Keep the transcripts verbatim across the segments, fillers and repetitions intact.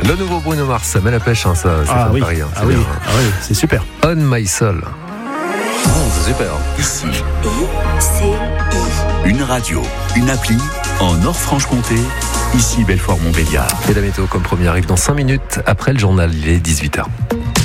Le nouveau Bruno Mars, mais la pêche, hein, ça, c'est ah, pas oui. pareil. Hein, ah, c'est oui. bien, ah oui, c'est super. On My Soul. Oh, c'est super. Ici, I C I. Une radio, une appli en Nord-Franche-Comté. Ici, Belfort-Montbéliard. Et la météo, comme promis, arrive dans cinq minutes après le journal. Il est dix-huit heures.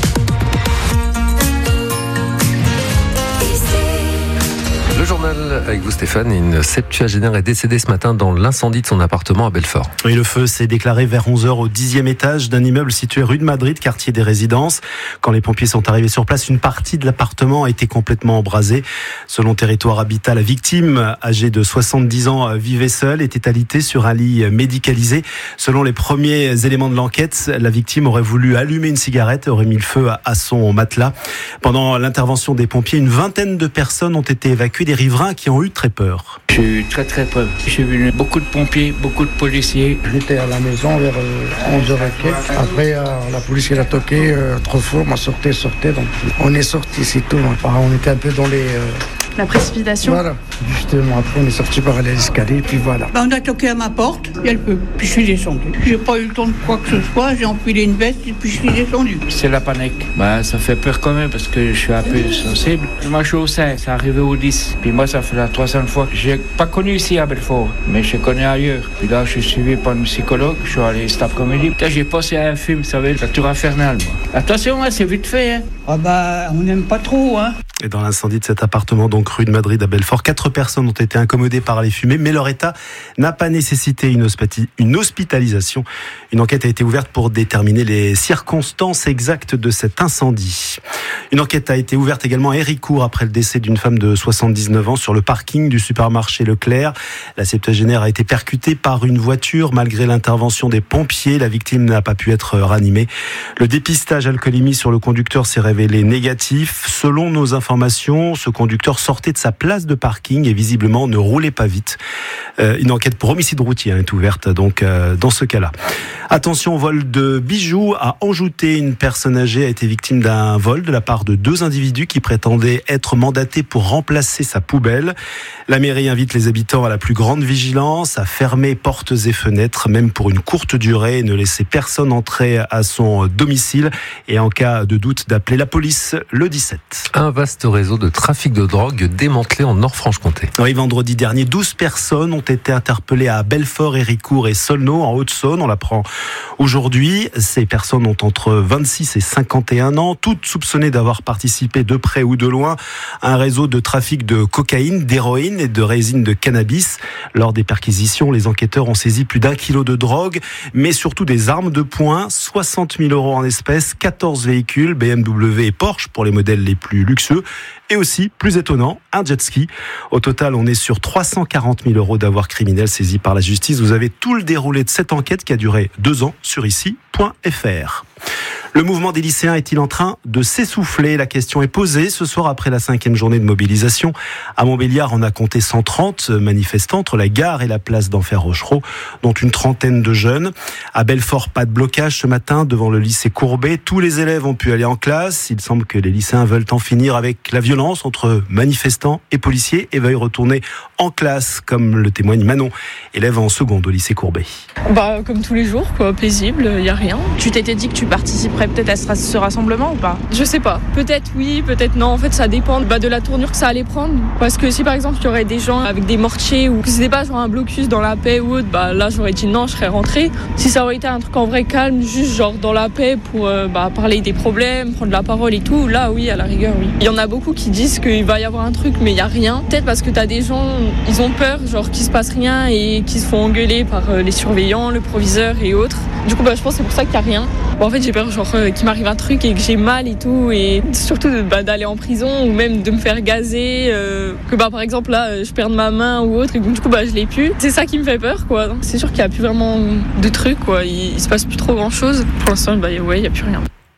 Le journal avec vous Stéphane, une septuagénaire est décédée ce matin dans l'incendie de son appartement à Belfort. Oui, le feu s'est déclaré vers onze heures au dixième étage d'un immeuble situé rue de Madrid, quartier des Résidences. Quand les pompiers sont arrivés sur place, une partie de l'appartement a été complètement embrasée. Selon Territoire Habitat, la victime, âgée de soixante-dix ans, vivait seule, était alitée sur un lit médicalisé. Selon les premiers éléments de l'enquête, la victime aurait voulu allumer une cigarette et aurait mis le feu à son matelas. Pendant l'intervention des pompiers, une vingtaine de personnes ont été évacuées, des riverains qui ont eu très peur. J'ai eu très très peur. J'ai vu beaucoup de pompiers, beaucoup de policiers. J'étais à la maison vers onze heures et quelques. Après, euh, la police elle a toqué euh, trop fort, m'a sorti, sorti. Donc on est sorti, c'est tout. Enfin, on était un peu dans les... Euh... La précipitation. Voilà, justement. Après, on est sorti par l'escalier, puis voilà. Ben, on a toqué à ma porte, et elle peut. Puis je suis descendu. J'ai pas eu le temps de quoi que ce soit, j'ai enfilé une veste et puis je suis descendu. C'est la panique. Bah, ça fait peur quand même parce que je suis un peu sensible. Moi, je suis au cinq, c'est arrivé au dix. Puis moi, ça fait la troisième fois que j'ai pas connu ici à Belfort, mais je connais ailleurs. Puis là, je suis suivi par une psychologue. Je suis allé cet après-midi. Putain, j'ai passé à un film, vous savez, la tour infernale, moi. Attention, hein, c'est vite fait, hein. Ah bah, on n'aime pas trop, hein. Et dans l'incendie de cet appartement, donc rue de Madrid à Belfort, quatre personnes ont été incommodées par les fumées, mais leur état n'a pas nécessité une, hospiti- une hospitalisation. Une enquête a été ouverte pour déterminer les circonstances exactes de cet incendie. Une enquête a été ouverte également à Héricourt après le décès d'une femme de soixante-dix-neuf ans sur le parking du supermarché Leclerc. La septuagénaire a été percutée par une voiture malgré l'intervention des pompiers. La victime n'a pas pu être ranimée. Le dépistage alcoolémie sur le conducteur s'est révélé négatif. Selon nos informations, ce conducteur sortait de sa place de parking et visiblement ne roulait pas vite. Euh, une enquête pour homicide routier est ouverte donc euh, dans ce cas-là. Attention au vol de bijoux à Anjouté. Une personne âgée a été victime d'un vol de la part de deux individus qui prétendaient être mandatés pour remplacer sa poubelle. La mairie invite les habitants à la plus grande vigilance, à fermer portes et fenêtres, même pour une courte durée, et ne laisser personne entrer à son domicile. Et en cas de doute, d'appeler la police le dix-sept. Un vaste réseau de trafic de drogue démantelé en Nord-Franche-Comté. Oui, vendredi dernier, douze personnes ont été interpellées à Belfort, Héricourt et Saulnot, en Haute-Saône. On l'apprend aujourd'hui. Ces personnes ont entre vingt-six et cinquante et un ans, toutes soupçonnées d'avoir participé de près ou de loin à un réseau de trafic de cocaïne, d'héroïne et de résine de cannabis. Lors des perquisitions, les enquêteurs ont saisi plus d'un kilo de drogue, mais surtout des armes de poing, soixante mille euros en espèces, quatorze véhicules, B M W et Porsche pour les modèles les plus luxueux, et aussi, plus étonnant, un jet ski. Au total, on est sur trois cent quarante mille euros d'avoirs criminels saisis par la justice. Vous avez tout le déroulé de cette enquête qui a duré deux ans sur ici point f r. Le mouvement des lycéens est-il en train de s'essouffler ? La question est posée ce soir après la cinquième journée de mobilisation. À Montbéliard, on a compté cent trente manifestants entre la gare et la place d'Enfer-Rochereau, dont une trentaine de jeunes. À Belfort, pas de blocage ce matin devant le lycée Courbet. Tous les élèves ont pu aller en classe. Il semble que les lycéens veulent en finir avec la violence entre manifestants et policiers et veuillent retourner en classe, comme le témoigne Manon, élève en seconde au lycée Courbet. Bah, comme tous les jours, quoi, paisible, il n'y a rien. Tu t'étais dit que tu participerais peut-être à ce rassemblement ou pas ? Je sais pas. Peut-être oui, peut-être non. En fait, ça dépend bah, de la tournure que ça allait prendre. Parce que si par exemple, il y aurait des gens avec des mortiers ou que c'était pas genre un blocus dans la paix ou autre, bah là, j'aurais dit non, je serais rentrée. Si ça aurait été un truc en vrai calme, juste genre dans la paix pour euh, bah, parler des problèmes, prendre la parole et tout, là, oui, à la rigueur, oui. Il y en a beaucoup qui disent qu'il va y avoir un truc, mais il y a rien. Peut-être parce que t'as des gens, ils ont peur, genre qu'il se passe rien et qu'ils se font engueuler par euh, les surveillants, le proviseur et autres. Du coup, bah, je pense que c'est pour ça qu'il y a rien. Bon, en fait, j'ai peur genre euh, qu'il m'arrive un truc et que j'ai mal et tout, et surtout bah, d'aller en prison ou même de me faire gazer, euh, que bah par exemple là, je perde ma main ou autre, et du coup bah je l'ai plus. C'est ça qui me fait peur, quoi. Donc, c'est sûr qu'il y a plus vraiment de trucs, quoi. Il, il se passe plus trop grand chose. Pour l'instant, bah ouais, il y a plus rien.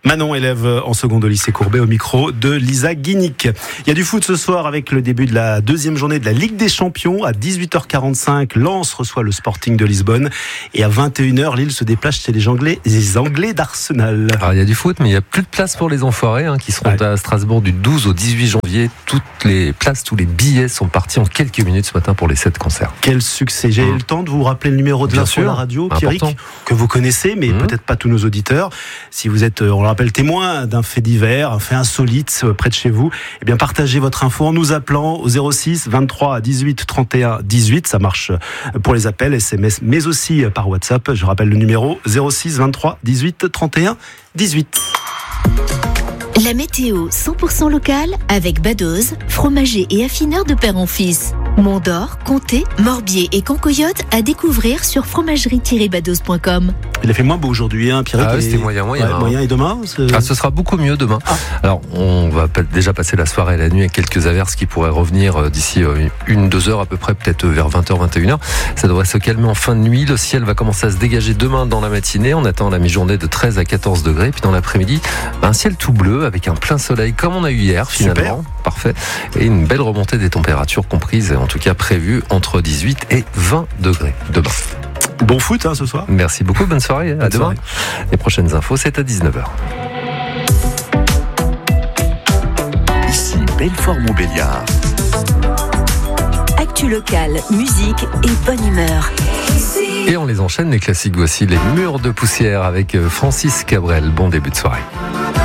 Manon, élève en seconde au lycée Courbet, au micro de Lisa Guinic. Il y a du foot ce soir avec le début de la deuxième journée de la Ligue des Champions. À dix-huit heures quarante-cinq, Lens reçoit le Sporting de Lisbonne. Et à vingt et une heures, Lille se déplace chez les Anglais, les Anglais d'Arsenal. Alors, il y a du foot, mais il n'y a plus de place pour les enfoirés hein, qui seront ouais. à Strasbourg du douze au dix-huit janvier. Toutes les places, tous les billets sont partis en quelques minutes ce matin pour les sept concerts. Quel succès. J'ai mmh. eu le temps de vous rappeler le numéro de l'info de la radio, Pierrick, que vous connaissez, mais mmh. peut-être pas tous nos auditeurs. Si vous êtes, on le rappelle, témoin d'un fait divers, un fait insolite près de chez vous, eh bien partagez votre info en nous appelant au zéro six vingt-trois dix-huit trente et un dix-huit. Ça marche pour les appels, S M S, mais aussi par WhatsApp. Je rappelle le numéro zéro six vingt-trois dix-huit trente et un dix-huit. La météo cent pour cent locale avec Badoz, fromager et affineur de père en fils. Mont-d'Or, Comté, Morbier et Concoyote à découvrir sur fromagerie tiret badoz point com. Il a fait moins beau aujourd'hui, hein, Pierrick. Ah ouais, c'était moyen, moyen. Ouais, moyen et demain c'est... ah, ce sera beaucoup mieux demain. Ah. Alors, on va déjà passer la soirée et la nuit avec quelques averses qui pourraient revenir d'ici une, deux heures à peu près, peut-être vers vingt heures, vingt et une heures. Ça devrait se calmer en fin de nuit. Le ciel va commencer à se dégager demain dans la matinée. On attend la mi-journée de treize à quatorze degrés. Puis dans l'après-midi, un ciel tout bleu avec un plein soleil comme on a eu hier finalement. Super. Parfait. Et une belle remontée des températures comprises, en tout cas prévues entre dix-huit et vingt degrés demain. Bon foot hein, ce soir. Merci beaucoup, bonne soirée, bonne à demain. Soirée. Les prochaines infos, c'est à dix-neuf heures. Ici Belfort-Montbéliard. Actu locale, musique et bonne humeur. Et on les enchaîne, les classiques. Voici les murs de poussière avec Francis Cabrel. Bon début de soirée.